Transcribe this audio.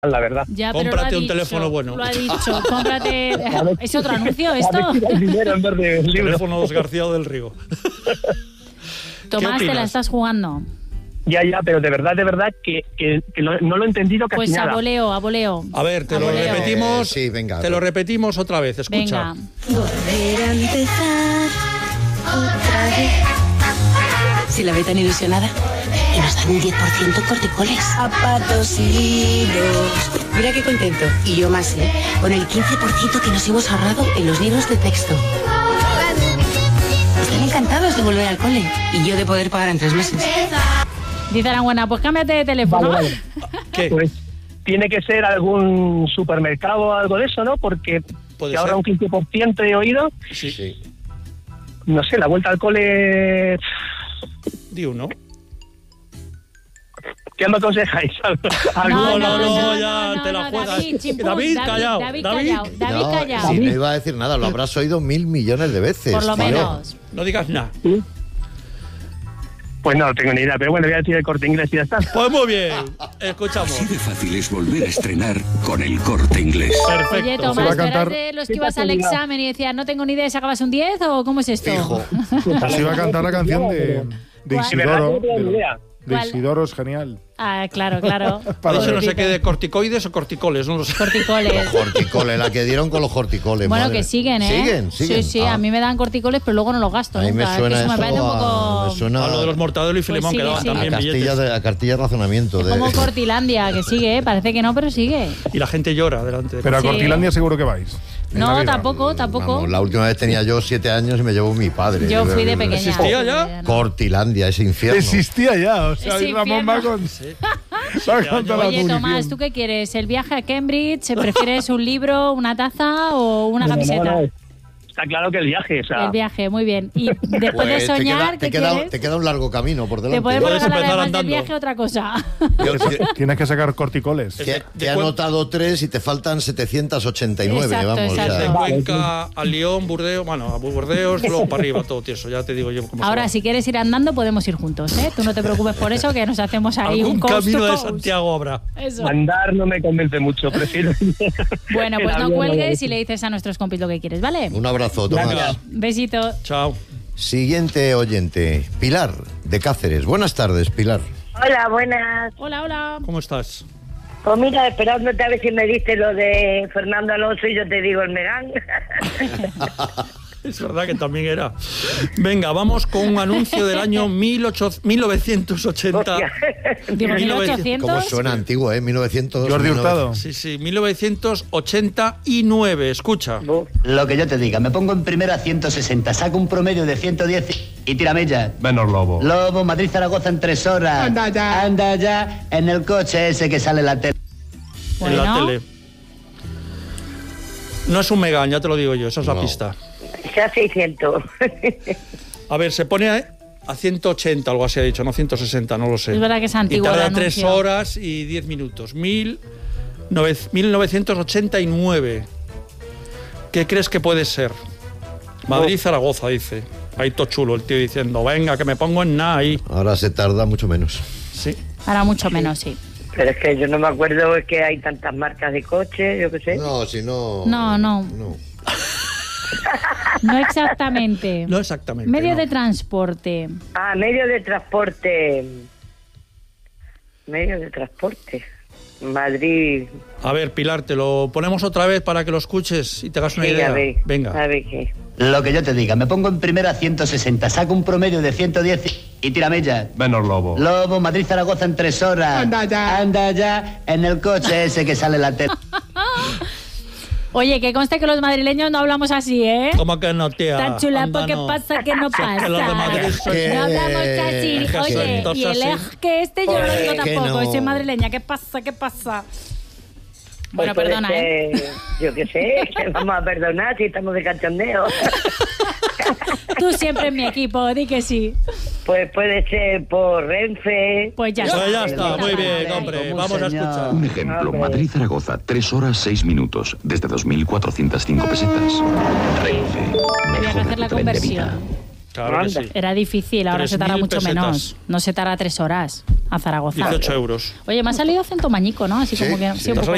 la verdad. Ya, cómprate un teléfono bueno. Lo ha dicho, cómprate... ¿Es otro anuncio esto? Dinero en vez de libros. Teléfono García del Rigo. Tomás, te la estás jugando. Ya, pero de verdad que no lo he entendido casi pues nada. Pues a voleo. A ver, te lo repetimos. Sí, venga. Te lo repetimos otra vez, escucha. Venga. Volver a empezar otra vez. Si la ve tan ilusionada. Y nos dan un 10% corticoles. Zapatos y libros. Mira qué contento. Y yo más, ¿eh? Con el 15% que nos hemos ahorrado en los libros de texto. Están encantados de volver al cole. Y yo de poder pagar en 3 meses. Dice Aranguena, pues cámbiate de teléfono. Vale. ¿Qué? Pues tiene que ser algún supermercado o algo de eso, ¿no? Porque ¿Puede ahora ser? un 15% he oído. Sí. No sé, la vuelta al cole... Di uno. ¿Qué me aconsejáis? No, ya te la juegas. David, chimpún, David, callado. David callado. Si no iba a decir nada, lo habrás oído 1.000 millones de veces. Por lo tío. menos. No digas nada. Pues no tengo ni idea, pero bueno, voy a decir el Corte Inglés y ya está. Pues muy bien. Escuchamos. Así de fácil es volver a estrenar con el Corte Inglés. Perfecto. Oye, Se va Tomás, a cantar- ¿eras de los que ibas al examen y decías, no tengo ni idea, sacabas un 10 o cómo es esto? Fijo. Así va a cantar la canción de ¿Verdad Isidoro. que no tengo ni idea? De ¿Cuál? Isidoro es genial. Ah, claro. Ha dicho no sé qué de corticoides o corticoles, no lo sé. Corticoles. Corticoles, la que dieron con los corticoles. Bueno, madre. que siguen, ¿eh? ¿Siguen? Sí, Ah. a mí me dan corticoles, pero luego no los gasto A mí me nunca. suena Es que eso me parece un poco... me suena A lo de los Mortadelo y Filemón Pues que daban sigue, también a billetes. Castilla de razonamiento. Como Cortilandia, que sigue, ¿eh? Parece que no, pero sigue. Y la gente llora delante de Pero a Sí. Cortilandia seguro que vais. En No, Navidad. tampoco. Vamos, la última vez tenía yo 7 años y me llevó mi padre. Yo fui de pequeña. ¿Existía ya? Cortilandia, ese infierno. Existía ya, o sea, Ese Ramón va infierno. va a contar la Oye, munición. Tomás, ¿tú qué quieres? ¿El viaje a Cambridge? ¿Prefieres un libro, una taza o una camiseta? No. Está claro que el viaje, o sea... El viaje, muy bien. Y después de Pues soñar, te ¿qué queda quieres? un largo camino por delante. Te podemos Puedes regalar empezar además del andando. viaje otra cosa. Tienes que sacar corticoles. Te he anotado 3 y te faltan 789, Exacto, vamos. exacto. De O sea, Cuenca a Lyon, Burdeos, bueno, a Burdeos, luego para arriba, todo tieso, ya te digo yo cómo se Ahora, va. si quieres ir andando, podemos ir juntos, ¿eh? Tú no te preocupes por eso, que nos hacemos ahí Algún un coast camino to de coast. Santiago habrá. Eso. Andar no me convence mucho, prefiero... Bueno, pues el no avión, cuelgues y le dices a nuestros compis lo que quieres, ¿vale? un abrazo, Tomás. Venga. Besito. Chao. Siguiente oyente, Pilar, de Cáceres. Buenas tardes, Pilar. Hola, buenas. Hola. ¿Cómo estás? Pues mira, esperándote a ver si me diste lo de Fernando Alonso y yo te digo el Megán. Es verdad que también era. Venga, vamos con un anuncio del año 1980. Digo, 1800. ¿Cómo suena antiguo, 1900? Jordi Hurtado. Sí, 1989. Escucha. Lo que yo te diga, me pongo en primera 160, saco un promedio de 110 y tiramella. Menos Lobo. Lobo, Madrid-Zaragoza en 3 horas. Anda ya, en el coche ese que sale en la tele. En la Bueno. tele. No es un Megán, ya te lo digo yo, esa es la No. pista. Ya 600. A ver, se pone a 180, algo así ha dicho, no 160, no lo sé. Es verdad que es antiguo Y tarda el 3 anuncio. horas y 10 minutos. 1989. ¿Qué crees que puede ser? Madrid-Zaragoza, dice. Ahí todo chulo el tío diciendo, venga, que me pongo en nada ahí. Ahora se tarda mucho menos. Sí. Ahora mucho menos, sí. Pero es que yo no me acuerdo, es que hay tantas marcas de coche, yo qué sé. No, si no... No. No. No exactamente. No exactamente. Medio no. de transporte. Ah, medio de transporte. Medio de transporte. Madrid. A ver, Pilar, te lo ponemos otra vez para que lo escuches y te hagas una Sí, idea. a ver Venga. qué. Lo que yo te diga, me pongo en primera 160, saco un promedio de 110 y tiramella. Menos Lobo. Lobo, Madrid-Zaragoza en 3 horas. Anda ya, en el coche ese que sale en la tele. Oye, que conste que los madrileños no hablamos así, ¿eh? ¿Cómo que no, tía? Tan chula, Anda, ¿qué no. pasa? ¿Qué no pasa? que los de Madrid son- No hablamos así. Es que Oye, son y el todos así. que este yo no lo digo que tampoco. no. Soy madrileña. ¿Qué pasa? ¿Qué pasa? Bueno, Pues puede perdona, ¿eh? ser, yo qué sé, que vamos a perdonar si estamos de cachondeo. Tú siempre en mi equipo, di que sí. Pues puede ser por Renfe. Pues ya Pues está. ya está, muy bien, Madre. hombre. Como un Vamos a señor. escuchar. Un ejemplo, Madrid-Zaragoza, 3 horas 6 minutos, desde 2.405 pesetas. Renfe, Había que hacer mejora la tu tren de conversión. vida. Claro que sí. Era difícil, ahora se tarda 3.000 mucho pesetas. menos. No se tarda 3 horas a Zaragoza. 18 euros. Oye, me ha salido acento mañico, ¿no? Así Sí, como que... sí. sí, un poco.